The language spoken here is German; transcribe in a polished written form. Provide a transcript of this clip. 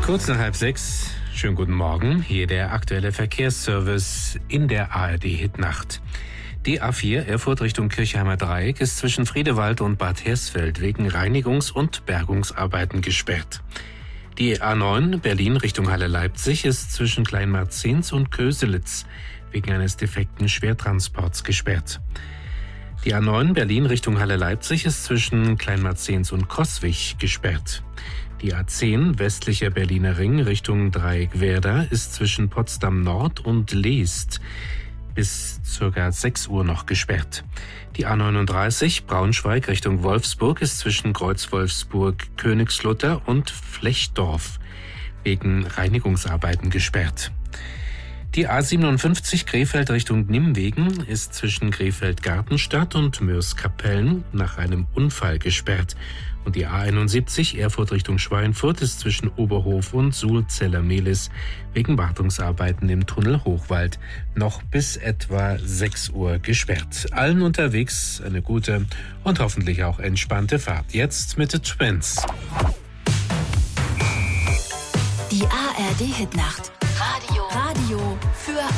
Kurz nach 5:30. Schönen guten Morgen. Hier der aktuelle Verkehrsservice in der ARD-Hitnacht. Die A4 Erfurt Richtung Kirchheimer Dreieck ist zwischen Friedewald und Bad Hersfeld wegen Reinigungs- und Bergungsarbeiten gesperrt. Die A9 Berlin Richtung Halle-Leipzig ist zwischen Kleinmarzens und Köselitz wegen eines defekten Schwertransports gesperrt. Die A9 Berlin Richtung Halle-Leipzig ist zwischen Kleinmarzens und Coswig gesperrt. Die A10 westlicher Berliner Ring Richtung Dreieck-Werder ist zwischen Potsdam Nord und Leest bis ca. 6 Uhr noch gesperrt. Die A39 Braunschweig Richtung Wolfsburg ist zwischen Kreuz-Wolfsburg, Königslutter und Flechdorf wegen Reinigungsarbeiten gesperrt. Die A57 Krefeld Richtung Nimwegen ist zwischen Krefeld-Gartenstadt und Mörs-Kapellen nach einem Unfall gesperrt. Und die A71 Erfurt Richtung Schweinfurt ist zwischen Oberhof und Sulzeller-Mehlis wegen Wartungsarbeiten im Tunnel Hochwald noch bis etwa 6 Uhr gesperrt. Allen unterwegs eine gute und hoffentlich auch entspannte Fahrt. Jetzt mit The Twins. Die ARD-Hitnacht.